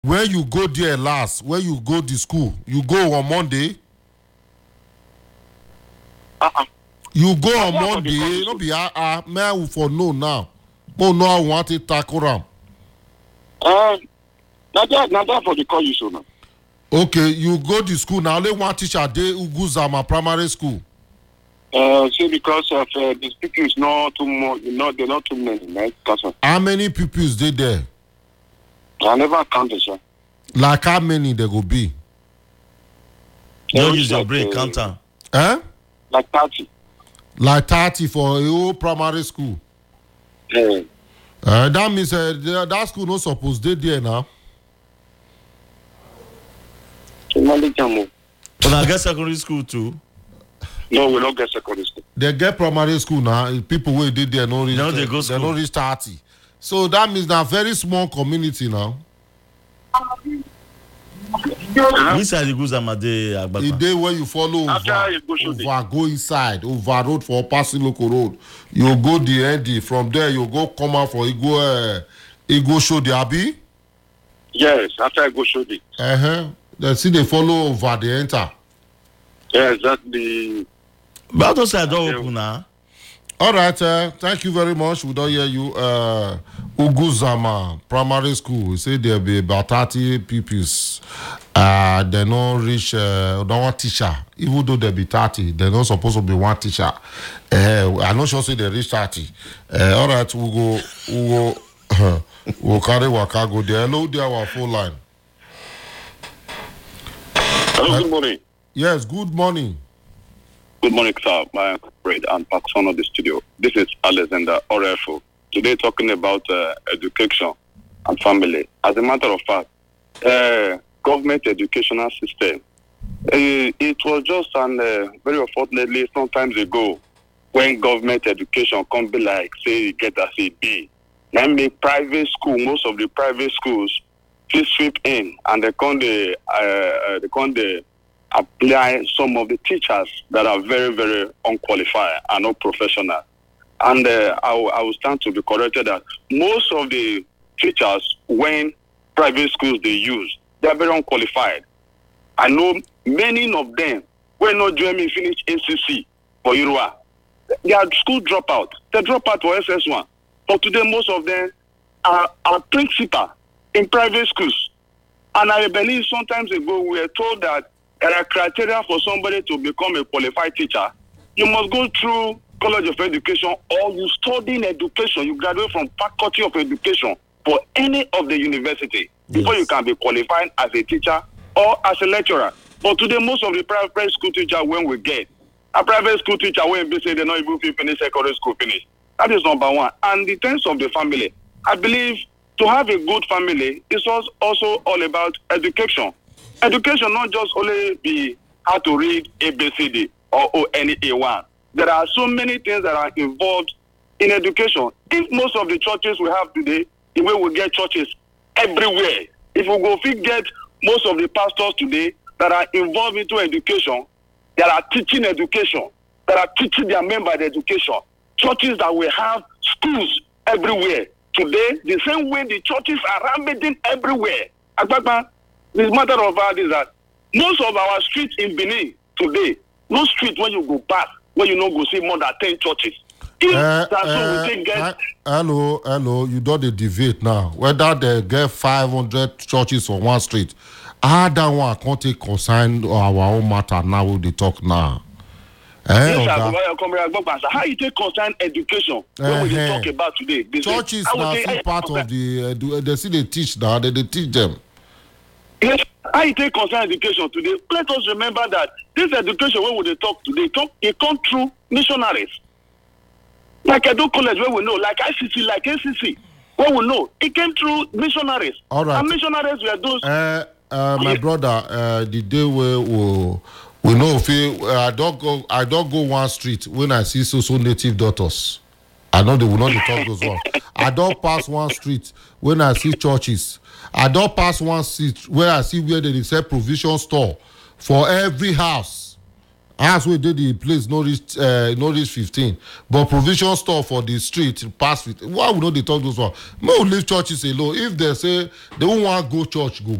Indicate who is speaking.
Speaker 1: When you go there last, when you go to school, you go on Monday. You go on Monday. No be man for no now. Oh no, I want to tackle them.
Speaker 2: Not that for the call you so now.
Speaker 1: Okay, you go to school now. Only one teacher dey Uguzama primary school.
Speaker 2: See, because of the pupils not too much, they're not too many, right?
Speaker 1: How many pupils they there?
Speaker 2: I never counted, sir.
Speaker 1: Like how many there go be?
Speaker 3: Don't use your brain, count them.
Speaker 2: Like 30.
Speaker 1: Like 30 for a whole primary school.
Speaker 2: Yeah.
Speaker 1: That means that school not supposed to there now.
Speaker 3: But I guess secondary school too.
Speaker 2: No, we don't get secondary school.
Speaker 1: They get primary school now. People who did there no reach.
Speaker 3: No, they go school.
Speaker 1: They no reach 30. So that means that very small community now.
Speaker 3: Which side the Guzama dey Agbapa?
Speaker 1: The day when you follow over go inside, over road for Pasiloko Road, you go the ND. From there you go come out for Igo show the Abi.
Speaker 2: Yes, after I go show the.
Speaker 1: Then see they follow over the enter.
Speaker 2: Yes, that's the.
Speaker 3: But those side don't open now.
Speaker 1: All right, thank you very much. We don't hear you. Uguzama Primary School. We say there'll be about 30 pupils. They don't reach, don't want teacher. Even though there be 30, they're not supposed to be one teacher. I'm not sure say they reach 30. All right, we'll carry Waka go there. Hello, there our phone line.
Speaker 2: Hello, good morning.
Speaker 1: Yes, good morning.
Speaker 2: Good morning, sir. My friend and patron of the studio. This is Alexander Orefo. Today talking about education and family. As a matter of fact, government educational system. It was just very unfortunately some times ago when government education can be like, say, you get as a B. Then make private school, most of the private schools, just sweep in and they can't apply some of the teachers that are very, very unqualified and not professional. And I will stand to be corrected that most of the teachers, when private schools they use, they are very unqualified. I know many of them, when not Jeremy finish ACC for Irua, they are school dropout. They drop out for SS1. But today, most of them are principal in private schools. And I believe sometimes ago we were told that there are criteria for somebody to become a qualified teacher. You must go through College of Education or you study in education. You graduate from Faculty of Education for any of the university before you can be qualified as a teacher or as a lecturer. But today, most of the private school teachers, when we get a private school teacher, when they say they're not even finish secondary school finish. That is number one. And in terms of the family, I believe to have a good family is also all about education. Education not just only be how to read ABCD or ONA1. There are so many things that are involved in education. If most of the churches we have today, the way we get churches everywhere, if we go get most of the pastors today that are involved into education, that are teaching education, that are teaching their members education, churches that will have schools everywhere. Today, the same way the churches are rampant everywhere. Agbagba, the matter of fact is that most of our streets in Benin today, no street when you go past, where you don't go see more than 10 churches.
Speaker 1: Hello, you don't debate now. Whether they get 500 churches on one street, how that one can't take concern our own matter now with the talk now.
Speaker 2: Yes, how you take concern education when we talk about today?
Speaker 1: Churches now still part of the they see they teach now, they teach them.
Speaker 2: Yes, how you take concern education today? Let us remember that this education when we talk today, it come through missionaries. Like Edo College where we know, like ICC, like ACC, where we know, it came through missionaries.
Speaker 1: All right.
Speaker 2: And missionaries were those.
Speaker 1: My brother, the day where we know if I don't go one street when I see so native daughters. I know they will not talk those ones. I don't pass one street when I see churches. I don't pass one street where I see where they sell provision store for every house. As we did the place no reach 15, but provision store for the street pass 15. Why we know they talk those one? May we leave churches alone. If they say they won't want go church, go